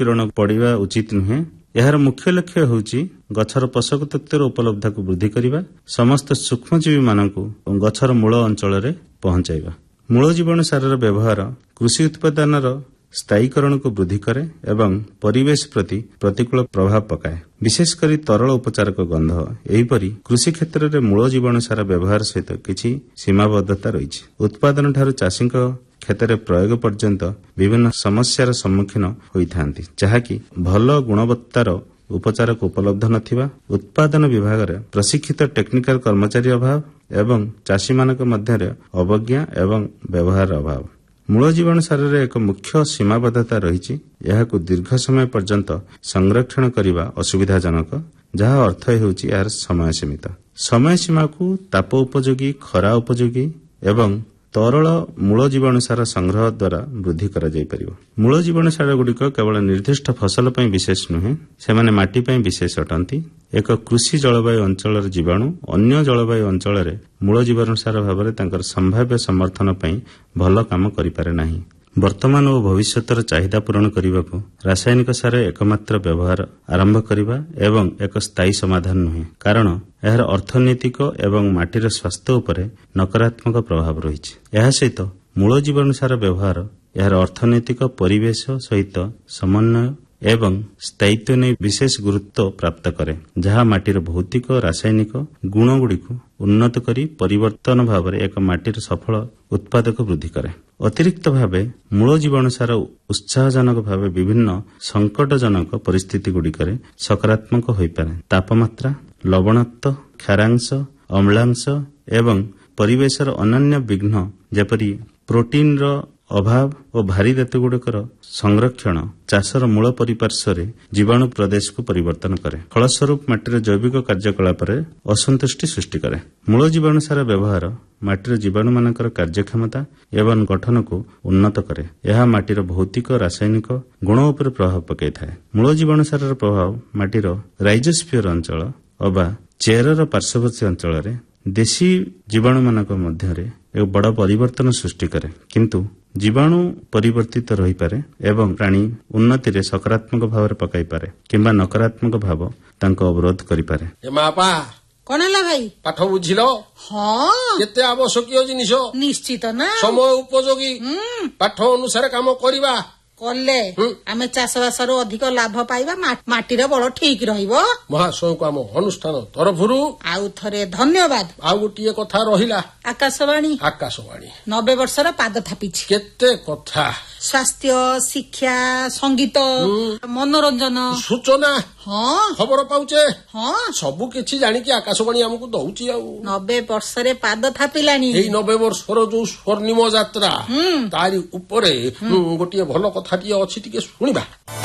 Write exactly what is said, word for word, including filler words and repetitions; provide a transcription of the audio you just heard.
କିରଣ ପଡ଼ିବା ଉଚିତ ନୁହେଁ। ଏହାର ମୁଖ୍ୟ ଲକ୍ଷ୍ୟ ହେଉଛି ଗଛର ପୋଷକ ତତ୍ତ୍ୱର ଉପଲବ୍ଧକୁ ବୃଦ୍ଧି କରିବା, ସମସ୍ତ ସୂକ୍ଷ୍ମଜୀବୀମାନଙ୍କୁ ଗଛର ମୂଳ ଅଞ୍ଚଳରେ ପହଞ୍ଚାଇବା। ମୂଳ ଜୀବାଣୁ ସାରର ବ୍ୟବହାର କୃଷି ଉତ୍ପାଦନର ସ୍ଥାୟୀକରଣକୁ ବୃଦ୍ଧି କରେ ଏବଂ ପରିବେଶ ପ୍ରତି ପ୍ରତିକୂଳ ପ୍ରଭାବ ପକାଏ, ବିଶେଷ କରି ତରଳ ଉପଚାରକ ଗନ୍ଧ। ଏହିପରି କୃଷି କ୍ଷେତ୍ରରେ ମୂଳ ଜୀବାଣୁ ସାର ବ୍ୟବହାର ସହିତ କିଛି ସୀମାବଦ୍ଧତା ରହିଛି। ଉତ୍ପାଦନଠାରୁ ଚାଷୀଙ୍କ କ୍ଷେତ୍ରରେ ପ୍ରୟୋଗ ପର୍ଯ୍ୟନ୍ତ ବିଭିନ୍ନ ସମସ୍ୟାର ସମ୍ମୁଖୀନ ହୋଇଥାନ୍ତି, ଯାହାକି ଭଲ ଗୁଣବତ୍ତାର ଉପଚାରକ ଉପଲବ୍ଧ ନଥିବା, ଉତ୍ପାଦନ ବିଭାଗରେ ପ୍ରଶିକ୍ଷିତ ଟେକ୍ନିକାଲ କର୍ମଚାରୀ ଅଭାବ ଏବଂ ଚାଷୀମାନଙ୍କ ମଧ୍ୟରେ ଅବଜ୍ଞା ଏବଂ ବ୍ୟବହାର ଅଭାବ। ମୂଳ ଜୀବାଣୁ ସାରରେ ଏକ ମୁଖ୍ୟ ସୀମାବଦ୍ଧତା ରହିଛି। ଏହାକୁ ଦୀର୍ଘ ସମୟ ପର୍ଯ୍ୟନ୍ତ ସଂରକ୍ଷଣ କରିବା ଅସୁବିଧାଜନକ, ଯାହା ଅର୍ଥ ହେଉଛି ଏହାର ସମୟ ସୀମିତ। ସମୟ ସୀମାକୁ ତାପ ଉପଯୋଗୀ, ଖରା ଉପଯୋଗୀ ଏବଂ ତରଳ ମୂଳ ଜୀବାଣୁ ସାର ସଂଗ୍ରହ ଦ୍ୱାରା ବୃଦ୍ଧି କରାଯାଇପାରିବ। ମୂଳ ଜୀବାଣୁ ସାରଗୁଡ଼ିକ କେବଳ ନିର୍ଦ୍ଦିଷ୍ଟ ଫସଲ ପାଇଁ ବିଶେଷ ନୁହେଁ, ସେମାନେ ମାଟି ପାଇଁ ବିଶେଷ ଅଟନ୍ତି। ଏକ କୃଷି ଜଳବାୟୁ ଅଞ୍ଚଳର ଜୀବାଣୁ ଅନ୍ୟ ଜଳବାୟୁ ଅଞ୍ଚଳରେ ମୂଳ ଜୀବାଣୁ ସାର ଭାବରେ ତାଙ୍କର ସମ୍ଭାବ୍ୟ ସମର୍ଥନ ପାଇଁ ଭଲ କାମ କରିପାରେ ନାହିଁ। ବର୍ତ୍ତମାନ ଓ ଭବିଷ୍ୟତର ଚାହିଦା ପୂରଣ କରିବାକୁ ରାସାୟନିକ ସାର ଏକମାତ୍ର ବ୍ୟବହାର ଆରମ୍ଭ କରିବା ଏବଂ ଏକ ସ୍ଥାୟୀ ସମାଧାନ ନୁହେଁ, କାରଣ ଏହାର ଅର୍ଥନୈତିକ ଏବଂ ମାଟିର ସ୍ୱାସ୍ଥ୍ୟ ଉପରେ ନକାରାତ୍ମକ ପ୍ରଭାବ ରହିଛି। ଏହା ସହିତ ମୂଳ ଜୀବାଣୁ ସାର ବ୍ୟବହାର ଏହାର ଅର୍ଥନୈତିକ, ପରିବେଶ ସହିତ ସମନ୍ୱୟ ଏବଂ ସ୍ଥାୟିତ୍ୱ ନେଇ ବିଶେଷ ଗୁରୁତ୍ୱ ପ୍ରାପ୍ତ କରେ, ଯାହା ମାଟିର ଭୌତିକ ରାସାୟନିକ ଗୁଣଗୁଡ଼ିକୁ ଉନ୍ନତ କରି ପରିବର୍ତ୍ତନ ଭାବରେ ଏକ ମାଟିର ସଫଳ ଉତ୍ପାଦକ ବୃଦ୍ଧି କରେ। ଅତିରିକ୍ତ ଭାବେ ମୂଳ ଜୀବାଣୁ ସାର ଉତ୍ସାହଜନକ ଭାବେ ବିଭିନ୍ନ ସଙ୍କଟଜନକ ପରିସ୍ଥିତିଗୁଡ଼ିକରେ ସକାରାତ୍ମକ ହୋଇପାରେ। ତାପମାତ୍ରା, ଲବଣତ୍ୱ, କ୍ଷାରାଂଶ, ଅମ୍ଳାଂଶ ଏବଂ ପରିବେଶର ଅନନ୍ୟ ବିଘ୍ନ ଯେପରି ପ୍ରୋଟିନ୍ର ଅଭାବ ଓ ଭାରୀ ଧାତୁଗୁଡ଼ିକର ସଂରକ୍ଷଣ ଚାଷର ମୂଳ ପରିପାର୍ଶ୍ୱରେ ଜୀବାଣୁ ପ୍ରଦେଶକୁ ପରିବର୍ତ୍ତନ କରେ। ଫଳସ୍ୱରୂପ ମାଟିର ଜୈବିକ କାର୍ଯ୍ୟକଳାପରେ ଅସନ୍ତୁଷ୍ଟି ସୃଷ୍ଟି କରେ। ମୂଳ ଜୀବାଣୁ ସାର ବ୍ୟବହାର ମାଟିର ଜୀବାଣୁମାନଙ୍କର କାର୍ଯ୍ୟକ୍ଷମତା ଏବଂ ଗଠନକୁ ଉନ୍ନତ କରେ। ଏହା ମାଟିର ଭୌତିକ ରାସାୟନିକ ଗୁଣ ଉପରେ ପ୍ରଭାବ ପକାଇଥାଏ। ମୂଳ ଜୀବାଣୁ ସାରର ପ୍ରଭାବ ମାଟିର ରାଇଜୋସ୍ଫିୟର ଅଞ୍ଚଳ ଅବା ଚେରର ପାର୍ଶ୍ୱବର୍ତ୍ତୀ ଅଞ୍ଚଳରେ ଦେଶୀ ଜୀବାଣୁମାନଙ୍କ ମଧ୍ୟରେ ଏକ ବଡ଼ ପରିବର୍ତ୍ତନ ସୃଷ୍ଟି କରେ, କିନ୍ତୁ ଜୀବାଣୁ ପରିବର୍ତ୍ତିତ ରହିପାରେ ଏବଂ ପ୍ରାଣୀ ଉନ୍ନତିରେ ସକାରାତ୍ମକ ଭାବରେ ପକାଇପାରେ କିମ୍ବା ନକାରାତ୍ମକ ଭାବ ତାଙ୍କ ଅବରୋଧ କରିପାରେ। କଣ ହେଲା ଭାଇ? ପାଠ ବୁଝିଲ? ହଁ। କେତେ ଆବଶ୍ୟକୀୟ ଜିନିଷ, ନିଶ୍ଚିତ ନା, ସମୟ ଉପଯୋଗୀ, ପାଠ ଅନୁସାରେ କାମ କରିବା କଲେ ଆମେ ଚାଷବାସରୁ ଅଧିକ ଲାଭ ପାଇବା, ମାଟିର ବଳ ଠିକ ରହିବ। ମହାଶୟଙ୍କୁ ଆମ ଅନୁଷ୍ଠାନ ତରଫରୁ ଆଉ ଥରେ ଧନ୍ୟବାଦ। ଆଉ ଗୋଟିଏ କଥା ରହିଲା, ଆକାଶବାଣୀ ଆକାଶବାଣୀ ନବେ ବର୍ଷର ପାଦ ଥାପିଛି। କେତେ କଥା, ସ୍ୱାସ୍ଥ୍ୟ, ଶିକ୍ଷା, ସଙ୍ଗୀତ, ମନୋରଞ୍ଜନ, ସୂଚନା, ହଁ ଖବର ପାଉଛେ, ହଁ ସବୁ କିଛି ଜାଣିକି ଆକାଶବାଣୀ ଆମକୁ ଦଉଛି। ଆଉ ନବେ ବର୍ଷରେ ପାଦ ଥାପିଲାଣି। ଏଇ ନବେ ବର୍ଷର ଯୋଉ ସ୍ୱର୍ଣ୍ଣିମ ଯାତ୍ରା, ତାରି ଉପରେ ଗୋଟିଏ ଭଲ କଥାଟିଏ ଅଛି, ଟିକେ ଶୁଣିବା।